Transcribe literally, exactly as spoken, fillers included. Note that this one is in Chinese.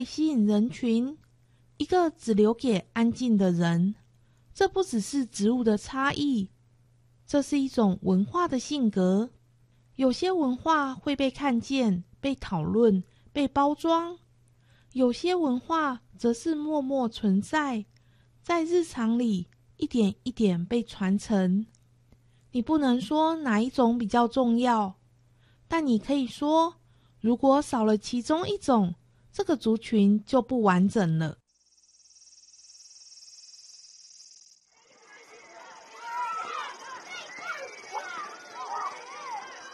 吸引人群，一个只留给安静的人。这不只是植物的差异，这是一种文化的性格。有些文化会被看见、被讨论、被包装，有些文化则是默默存在，在日常里一点一点被传承。你不能说哪一种比较重要，但你可以说，如果少了其中一种，这个族群就不完整了。